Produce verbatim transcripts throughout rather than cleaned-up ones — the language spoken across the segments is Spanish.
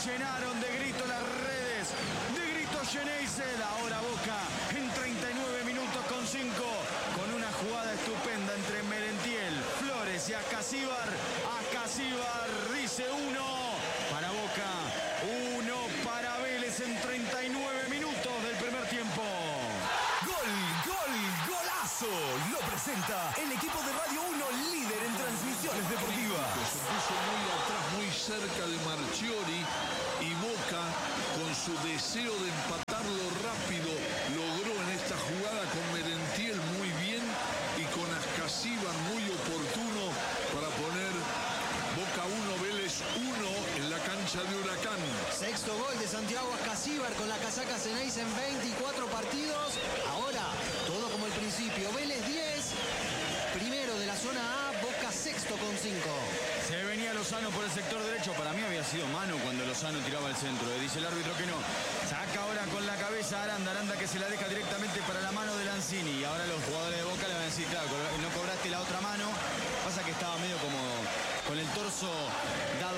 llenaron de grito las redes. De grito Geneisel. Ahora Boca en treinta y nueve minutos con cinco. Con una jugada estupenda entre Merentiel, Flores y Ascasíbar. Ascasíbar dice uno para Boca. Uno para Vélez en treinta y nueve minutos del primer tiempo. Gol, gol, golazo. Lo presenta el equipo de Radio uno, líder en transmisiones deportivas. Se puso muy atrás, muy cerca de Marchiori, y Boca, con su deseo de empatarlo rápido, logró en esta jugada con Merentiel muy bien y con Ascasíbar muy oportuno para poner Boca uno, Vélez uno en la cancha de Huracán. Sexto gol de Santiago Ascasíbar con la casaca Ceneice en veinticuatro partidos. Ahora, todo como el principio. Vélez diez, primero de la zona A, Boca sexto con cinco. Se venía Lozano por el sector derecho. Para mí había sido mano cuando Lozano tiraba al centro. Dice el árbitro que no. Saca ahora con la cabeza Aranda. Aranda que se la deja directamente para la mano de Lanzini. Y ahora los jugadores de Boca le van a decir, claro, no cobraste la otra mano. Pasa que estaba medio como con el torso dado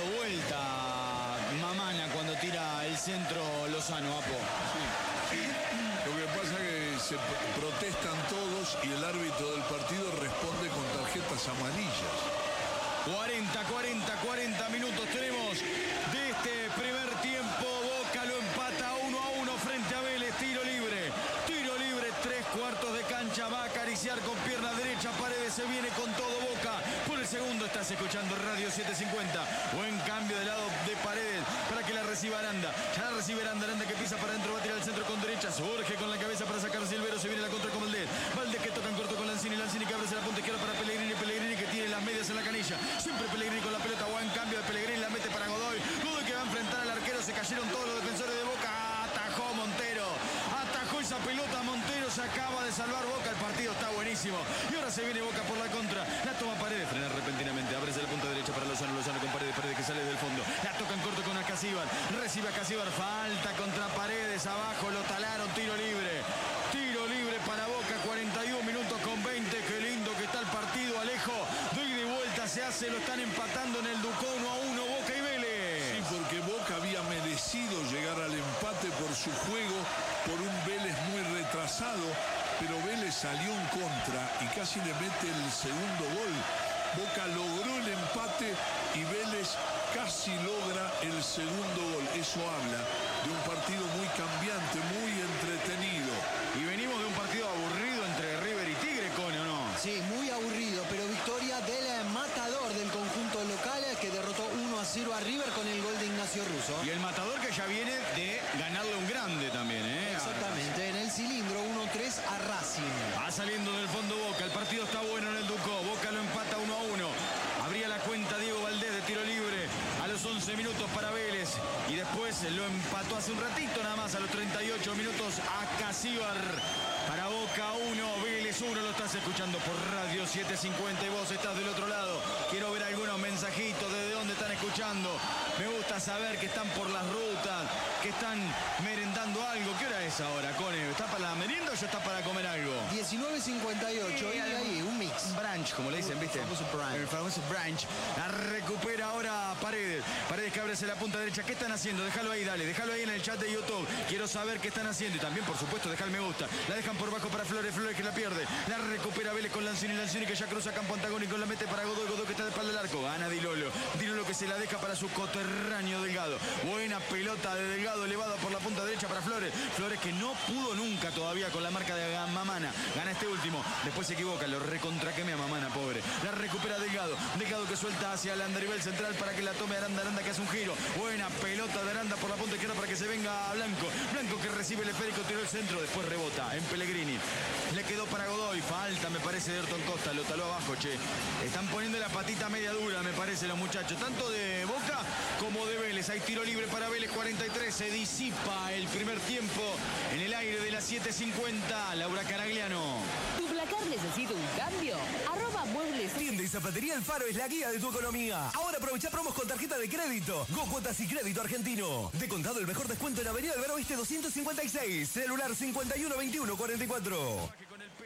vuelta Mamana cuando tira el centro Lozano, Apo. Sí. Lo que pasa es que se protestan todos y el árbitro del partido responde con tarjetas amarillas. cuarenta, cuarenta, cuarenta minutos tenemos de este primer tiempo. Boca lo empata uno a uno frente a Vélez. Tiro libre, tiro libre, tres cuartos de cancha. Va a acariciar con pierna derecha. Paredes se viene con todo Boca. Por el segundo estás escuchando Radio setecientos cincuenta. Buen cambio de lado de Paredes para que la reciba Aranda. Ya la recibe Aranda. Aranda que pisa para adentro. Va a tirar al centro con derecha. Surge con la cabeza para sacar Silvero. Se viene la contra con Valdés. Valdés que toca en corto con Lanzini. Lanzini que abre la punta izquierda para Pellegrini. Pellegrini que tiene las medias en la canilla. Siempre Pellegrini con la pelota. Buen cambio de Pellegrini. La mete para Godoy. Godoy que va a enfrentar al arquero. Se cayeron todos los defensores de Boca. Atajó Montero. Atajó esa pelota Montero. Se acaba de salvar Boca. El partido está buenísimo. Y ahora se viene Boca por la contra. La toma Paredes. Frena repentinamente. Ábrese la punta derecha para Lozano. Lozano con Paredes. Paredes que sale del fondo. La toca en corto con Ascasíbar. Recibe Ascasíbar. Falta contra Paredes. Abajo lo talaron. Tiro libre. Tiro libre para Boca. cuarenta y uno minutos con veinte. Qué lindo que está el partido. Alejo. De ida y vuelta se hace. Lo están empatando en el Ducó uno a uno. Boca y Vélez. Sí, porque Boca había merecido llegar al empate por su juego, por un Vélez muy retrasado, pero Vélez salió en contra y casi le mete el segundo gol. Boca logró el empate y Vélez casi logra el segundo gol. Eso habla de un partido muy cambiante, muy entretenido. Y venimos de un partido aburrido entre River y Tigre, Cone, ¿o no? Sí, muy aburrido, pero victoria del matador del conjunto local que derrotó uno a cero a River con el gol de Ignacio Russo. Y el matador que ya viene de ganarle un grande también, ¿eh? Exactamente, en el cilindro uno tres a Racing. Va saliendo del fondo Boca, el partido está bueno en el Ducó. Boca lo empata uno a uno. Abría la cuenta Diego Valdés de tiro libre a los once minutos para Vélez. Y después lo empató hace un ratito nada más a los treinta y ocho minutos Ascasíbar. Para Boca uno, Vélez uno. Lo estás escuchando por Radio setecientos cincuenta y vos estás del otro lado. Quiero ver algunos mensajitos desde dónde están escuchando. Me gusta saber que están por las rutas, que están merendando algo. ¿Qué hora es ahora, Cone? ¿Está para la merienda o ya está para comer algo? diecinueve cincuenta y ocho, y ahí un mix. Un brunch, como le dicen, ¿viste? El famoso brunch. El famoso brunch. La recupera ahora Paredes. Paredes que abre hacia la punta derecha. ¿Qué están haciendo? Déjalo ahí, dale. Déjalo ahí en el chat de YouTube. Quiero saber qué están haciendo. Y también, por supuesto, deja el me gusta. La dejan por bajo para Flores. Flores que la pierde. La recupera Vélez con Lanzini. Lanzini que ya cruza campo antagónico. La mete para Godoy. Godoy que está de espalda del arco. Gana Di Lolo. Di Lolo que se la deja para su coterráneo Delgado. Buena pelota de Delgado elevada por la punta derecha para Flores. Flores que no pudo nunca todavía con la marca de Mamana. Gana este último. Después se equivoca. Lo recontraqueme a Mamana, pobre. La recupera Delgado. Delgado que suelta hacia el andarivel central para que la tome Aranda. Aranda que hace un giro. Buena pelota de Aranda por la punta izquierda para que se venga a Blanco. Blanco que recibe el esférico, tiró el centro. Después rebota en Pellegrini. Le quedó para Godoy. Falta, me parece, de Ayrton Costa. Lo taló abajo, che. Están poniendo la patita media dura, me parece, los muchachos. Tanto de Boca como de Vélez. Hay tiro libre para Vélez, cuarenta y tres. Se disipa el primer tiempo en el aire de las siete cincuenta. Laura Caragliano. ¿Tu placar necesita un cambio? Arroba Muebles. Tienda y zapatería El Faro es la guía de tu economía. Ahora aprovecha promos con tarjeta de crédito. Go Cuotas y Crédito Argentino. De contado el mejor descuento en Avenida del Vero Oeste doscientos cincuenta y seis. Celular cincuenta y uno veintiuno cuarenta y cuatro. Con el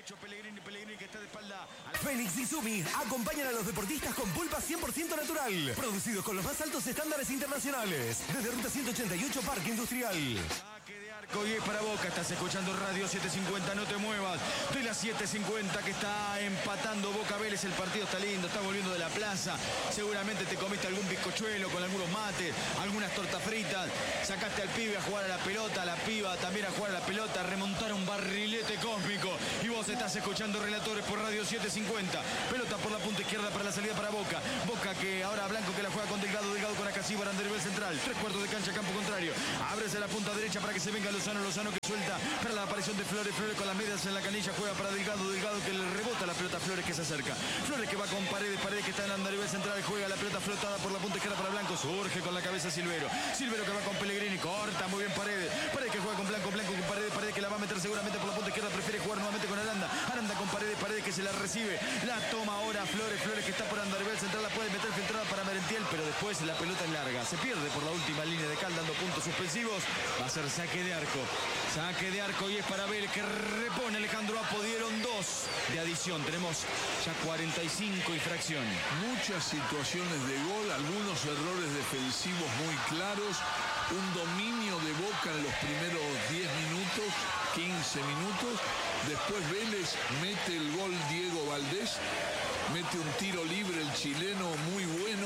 pecho Pellegrini, Pellegrini que está de espalda. A la... Fénix y Sumi acompañan a los deportistas con pulpa cien por ciento natural. Producidos con los más altos estándares internacionales. Desde Ruta ciento ochenta y ocho, Parque Industrial. Saque de arco y es para Boca. Estás escuchando Radio siete cincuenta, no te muevas. De las siete cincuenta que está empatando Boca Vélez. El partido está lindo, está volviendo de la plaza. Seguramente te comiste algún bizcochuelo con algunos mates, algunas tortas fritas. Sacaste al pibe a jugar a la pelota, a la piba también a jugar a la pelota, a remontar un barrilete cósmico. Y vos estás escuchando Relatores por Radio siete cincuenta. Pelota por la punta izquierda para la salida para Boca. Boca que ahora Blanco que la juega con Delgado, Delgado con Acasíbar, Anderibel central. Tres cuartos de cancha, campo contrario. Ábrese la punta derecha para que se venga Lozano, Lozano que suelta para la aparición de Flores, Flores con las medias en la canilla, juega para Delgado, Delgado que le rebota la pelota, Flores que se acerca. Flores que va con Paredes, Paredes que está en Anderibel central, juega la pelota flotada por la punta izquierda para Blanco, surge con la cabeza Silvero. Silvero que va con Pellegrini, corta muy bien Paredes. Paredes que juega con Blanco, Blanco con Paredes, Paredes que la va a meter seguramente por la punta izquierda, prefiere jugar nuevamente con Aranda. Aranda con Paredes, Paredes que se la recibe. La toma ahora Flores, Flores que está por Anderibel central, la puede meter filtrada para Merentiel, pero después la pelota es larga. Se pierde por la última línea de Cal, dando puntos suspensivos. Va a ser saque de arco. Saque de arco y es para Vélez que repone Alejandro Apo. Dieron dos de adición. Tenemos ya cuarenta y cinco y fracción. Muchas situaciones de gol, algunos errores defensivos muy claros, un dominio de Boca en los primeros diez minutos, quince minutos. Después Vélez mete el gol Diego Valdés, mete un tiro libre el chileno muy bueno.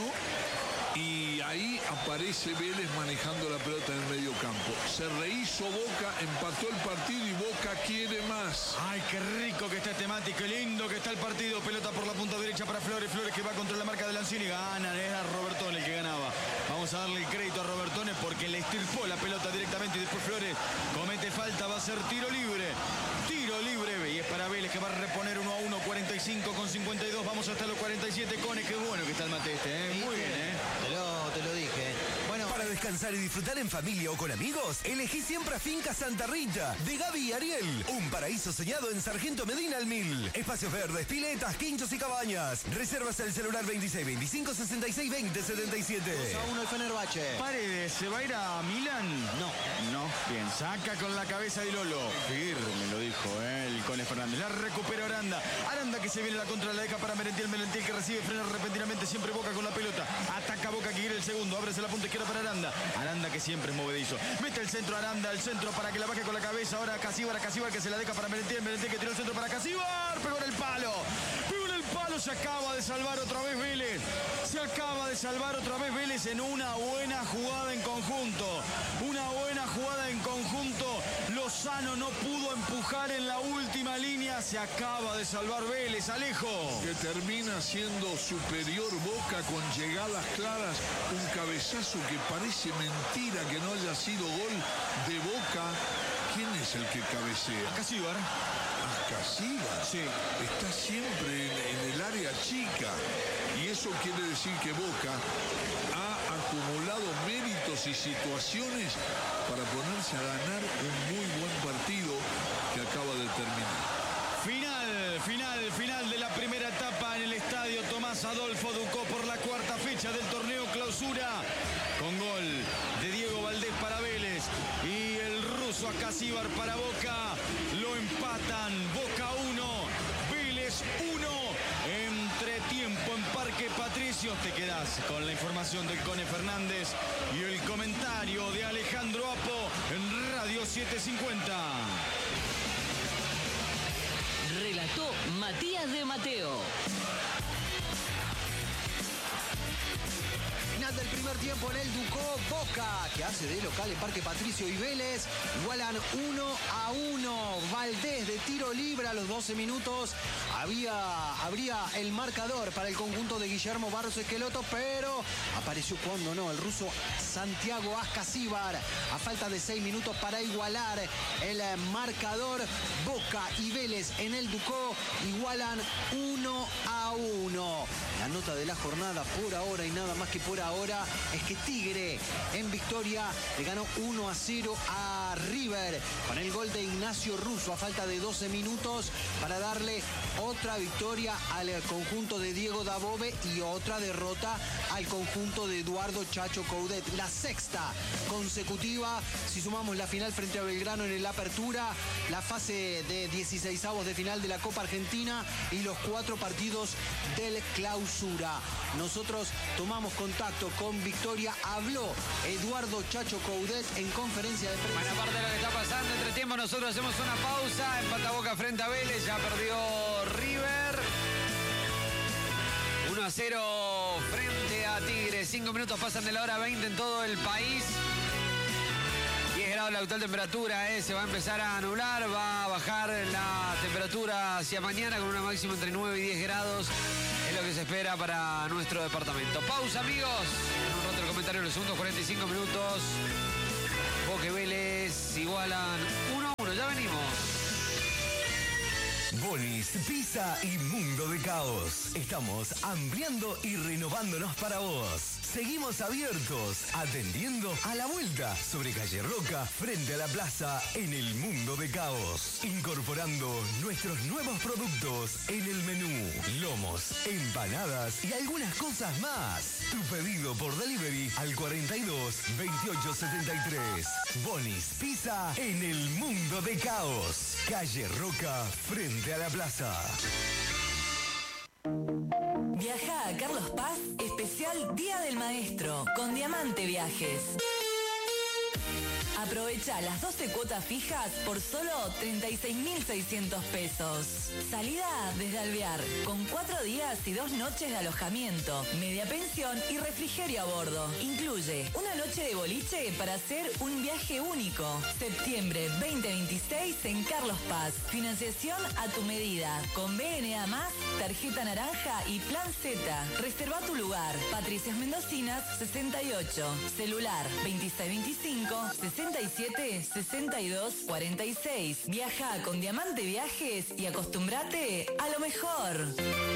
Y ahí aparece Vélez manejando la pelota en el medio campo. Se rehizo Boca, empató el partido y Boca quiere más. Ay, qué rico que está este Mati, qué lindo que está el partido. Pelota por la punta derecha para Flores, Flores que va contra la marca de Lanzini. Gana, era Robertone el que ganaba. Vamos a darle el crédito a Robertone porque le estirpó la pelota directamente y después Flores comete falta, va a ser tiro libre. Tiro libre y es para Vélez que va a reponer uno a uno, cuarenta y cinco con cincuenta y dos. Vamos hasta los cuarenta y siete. Cone, qué bueno que está el mate este, ¿eh? Muy bien, ¿eh? Te lo, te lo dije. Bueno, Para descansar y disfrutar en familia o con amigos, elegí siempre a Finca Santa Rita, de Gaby y Ariel. Un paraíso soñado en Sargento Medina al Mil. Espacios verdes, piletas, quinchos y cabañas. Reservas el celular veintiséis veinticinco sesenta y seis veinte setenta y siete. dos a uno el Fenerbahce. Paredes, ¿se va a ir a Milán? No. No, bien, saca con la cabeza de Lolo. Firme lo dijo, ¿eh? El Cone Fernández. La recupera Aranda. Aranda que se viene la contra, la deja para Merentiel. Merentiel que recibe, frena repentinamente, siempre Boca con la pelota. Ataca Boca que quiere el segundo. Ábrese la punta izquierda para Aranda. Aranda que siempre es movedizo. Mete el centro Aranda, el centro para que la baje con la cabeza. Ahora Casíbar, Casíbar que se la deja para Merentiel. Merentiel que tiró el centro para Casíbar. Pegó en el palo. Pegó en el palo. Se acaba de salvar otra vez Vélez. Se acaba de salvar otra vez Vélez en una buena jugada en conjunto. Una buena jugada en conjunto. Lozano no pudo empujar en la última línea. Se acaba de salvar Vélez. Alejo. Que termina siendo superior Boca con llegadas claras. Un cabezazo que parece mentira que no haya sido gol de Boca. ¿Quién es el que cabecea? Casíbar. Casíbar. Sí. Está siempre en, en el área chica. Y eso quiere decir que Boca ha acumulado méritos y situaciones para ponerse a ganar un muy buen partido que acaba de terminar. Final, final, final de la primera etapa en el estadio Tomás Adolfo Ducó por la cuarta fecha del torneo Clausura. Con gol de Diego Valdés para Vélez y el ruso Acasíbar para Boca. Lo empatan. Boca uno, Vélez uno. Entretiempo en Parque Patricios. Te quedás con la información del Cone Fernández y el comentario de Alejandro Apo en Radio siete cincuenta. Relató Matías de Mateo. Final del primer tiempo en el Ducó. Boca, que hace de local en Parque Patricio, y Vélez igualan uno a uno. Valdés de tiro libre a los doce minutos. Había, habría el marcador para el conjunto de Guillermo Barros Esqueloto, pero apareció cuando no, el ruso Santiago Ascasíbar. A falta de seis minutos para igualar el marcador, Boca y Vélez en el Ducó igualan uno a uno. La nota de la jornada por ahora y nada más que por ahora es que Tigre en Victoria le ganó uno a cero a a River con el gol de Ignacio Russo a falta de doce minutos para darle otra victoria al conjunto de Diego Dabove y otra derrota al conjunto de Eduardo Chacho Coudet. La sexta consecutiva, si sumamos la final frente a Belgrano en el Apertura, la fase de dieciseisavos de final de la Copa Argentina y los cuatro partidos del Clausura. Nosotros tomamos contacto con Victoria. Habló Eduardo Chacho Coudet en conferencia de prensa. Buena parte de lo que está pasando. Entre tiempo nosotros hacemos una pausa. Empata Boca frente a Vélez. Ya perdió River. uno a cero frente a Tigre. Cinco minutos pasan de la hora veinte en todo el país. diez grados la actual temperatura, ¿eh? Se va a empezar a nublar, va a bajar la temperatura hacia mañana con una máxima entre nueve y diez grados. Es lo que se espera para nuestro departamento. Pausa, amigos. En un rato el comentario en los segundos cuarenta y cinco minutos. Boca y Vélez igualan uno a uno. Ya venimos. Bonis, Pizza y Mundo de Caos. Estamos ampliando y renovándonos para vos. Seguimos abiertos, atendiendo a la vuelta sobre Calle Roca, frente a la plaza, en el Mundo de Caos. Incorporando nuestros nuevos productos en el menú. Lomos, empanadas y algunas cosas más. Tu pedido por delivery al cuarenta y dos, veintiocho setenta y tres. Bonis, Pizza en el Mundo de Caos. Calle Roca, frente a la plaza. Viaja a Carlos Paz, especial Día del Maestro, con Diamante Viajes. Aprovecha las doce cuotas fijas por solo treinta y seis mil seiscientos pesos. Salida desde Alvear, con cuatro días y dos noches de alojamiento, media pensión y refrigerio a bordo. Incluye una noche de boliche para hacer un viaje único. Septiembre veinte veintiséis en Carlos Paz. Financiación a tu medida. Con B N A más, tarjeta naranja y plan Z. Reserva tu lugar. Patricias Mendocinas sesenta y ocho. Celular veintiséis veinticinco sesenta y siete sesenta y dos cuarenta y seis. Viaja con Diamante Viajes y acostúmbrate a lo mejor.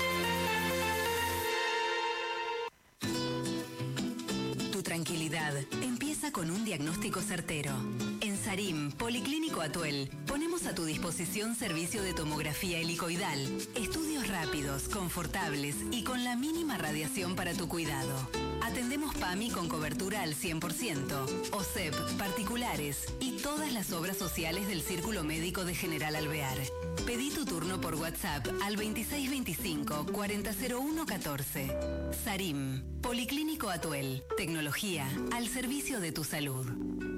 Tu tranquilidad empieza con un diagnóstico certero. En Sarim, Policlínico Atuel, ponemos a tu disposición servicio de tomografía helicoidal, estudios rápidos, confortables y con la mínima radiación para tu cuidado. Atendemos PAMI con cobertura al cien por ciento, O S E P, particulares y todas las obras sociales del Círculo Médico de General Alvear. Pedí tu turno por WhatsApp al veintiséis veinticinco cuarenta cero uno catorce. Sarim, Policlínico Atuel, tecnología al servicio de tu salud.